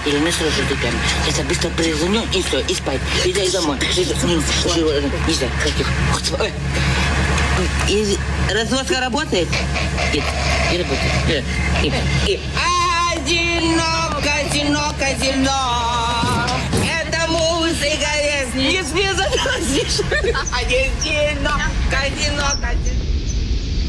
или мы сразу тупим. Сейчас я быстро перезвоню, и все, и спать. Иди домой. Нельзя, тихо. Разводка работает? Нет, не работает. Одиноко, одиноко, одиноко. Это музыка, не спи, задолжишь. Одиноко, одиноко, одиноко.